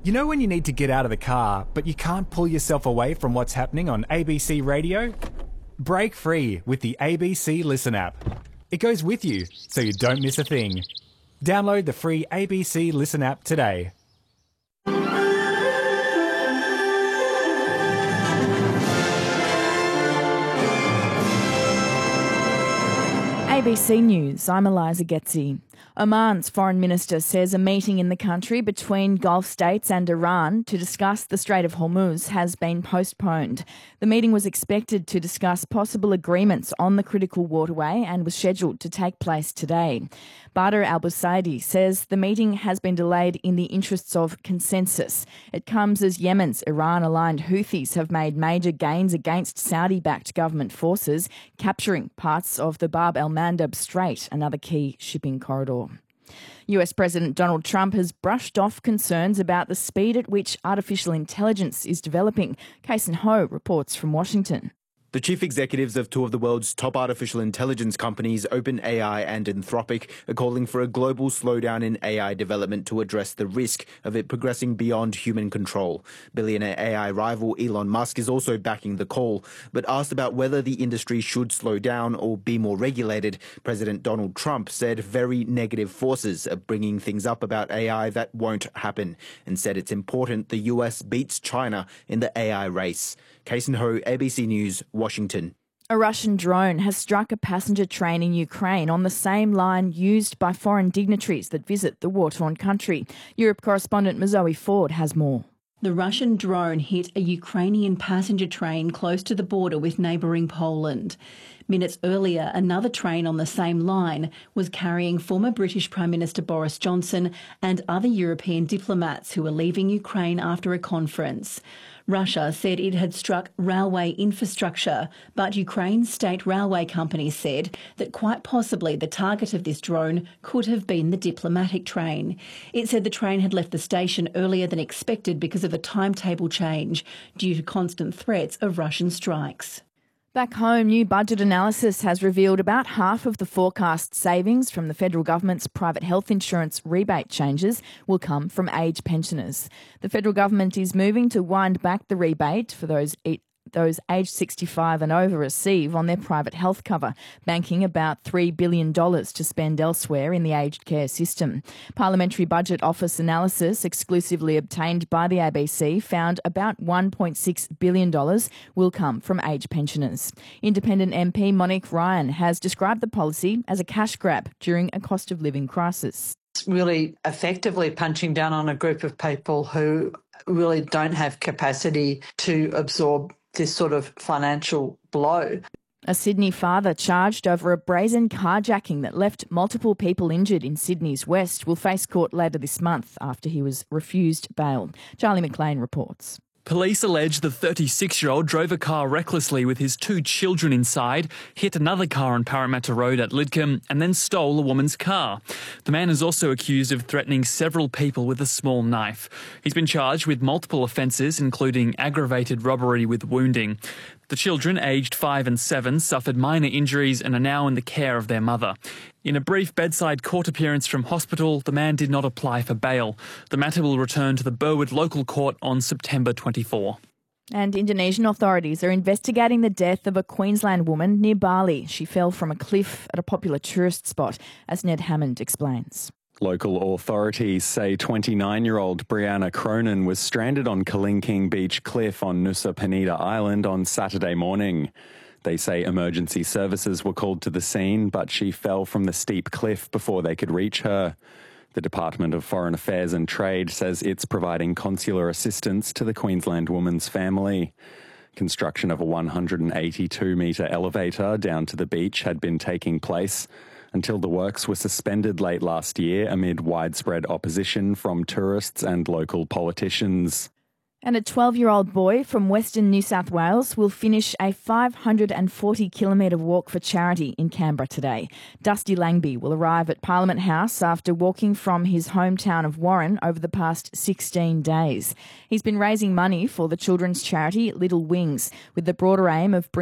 You know when you need to get out of the car, but you can't pull yourself away from what's happening on ABC Radio? Break free with the ABC Listen app. It goes with you, so you don't miss a thing. Download the free ABC Listen app today. ABC News, I'm Eliza Getzi. Oman's foreign minister says a meeting in the country between Gulf states and Iran to discuss the Strait of Hormuz has been postponed. The meeting was expected to discuss possible agreements on the critical waterway and was scheduled to take place today. Badr al-Busaidi says the meeting has been delayed in the interests of consensus. It comes as Yemen's Iran-aligned Houthis have made major gains against Saudi-backed government forces, capturing parts of the Bab el-Mandeb Strait, another key shipping corridor. US President Donald Trump has brushed off concerns about the speed at which artificial intelligence is developing. Kason Ho reports from Washington. The chief executives of two of the world's top artificial intelligence companies, OpenAI and Anthropic, are calling for a global slowdown in AI development to address the risk of it progressing beyond human control. Billionaire AI rival Elon Musk is also backing the call, but asked about whether the industry should slow down or be more regulated, President Donald Trump said very negative forces are bringing things up about AI that won't happen, and said it's important the US beats China in the AI race. Kason Ho, ABC News, Washington. A Russian drone has struck a passenger train in Ukraine on the same line used by foreign dignitaries that visit the war-torn country. Europe correspondent Mazoe Ford has more. The Russian drone hit a Ukrainian passenger train close to the border with neighbouring Poland. Minutes earlier, another train on the same line was carrying former British Prime Minister Boris Johnson and other European diplomats who were leaving Ukraine after a conference. Russia said it had struck railway infrastructure, but Ukraine's state railway company said that quite possibly the target of this drone could have been the diplomatic train. It said the train had left the station earlier than expected because of a timetable change due to constant threats of Russian strikes. Back home, new budget analysis has revealed about half of the forecast savings from the federal government's private health insurance rebate changes will come from aged pensioners. The federal government is moving to wind back the rebate for those aged 65 and over receive on their private health cover, banking about $3 billion to spend elsewhere in the aged care system. Parliamentary Budget Office analysis exclusively obtained by the ABC found about $1.6 billion will come from aged pensioners. Independent MP Monique Ryan has described the policy as a cash grab during a cost of living crisis. It's really effectively punching down on a group of people who really don't have capacity to absorb this sort of financial blow. A Sydney father charged over a brazen carjacking that left multiple people injured in Sydney's west will face court later this month after he was refused bail. Charlie McLean reports. Police allege the 36-year-old drove a car recklessly with his two children inside, hit another car on Parramatta Road at Lidcombe and then stole a woman's car. The man is also accused of threatening several people with a small knife. He's been charged with multiple offences, including aggravated robbery with wounding. The children, aged 5 and 7, suffered minor injuries and are now in the care of their mother. In a brief bedside court appearance from hospital, the man did not apply for bail. The matter will return to the Burwood Local Court on September 24. And Indonesian authorities are investigating the death of a Queensland woman near Bali. She fell from a cliff at a popular tourist spot, as Ned Hammond explains. Local authorities say 29-year-old Brianna Cronin was stranded on Kalingking Beach Cliff on Nusa Penida Island on Saturday morning. They say emergency services were called to the scene, but she fell from the steep cliff before they could reach her. The Department of Foreign Affairs and Trade says it's providing consular assistance to the Queensland woman's family. Construction of a 182-metre elevator down to the beach had been taking place until the works were suspended late last year amid widespread opposition from tourists and local politicians. And a 12-year-old boy from Western New South Wales will finish a 540-kilometre walk for charity in Canberra today. Dusty Langby will arrive at Parliament House after walking from his hometown of Warren over the past 16 days. He's been raising money for the children's charity Little Wings with the broader aim of bringing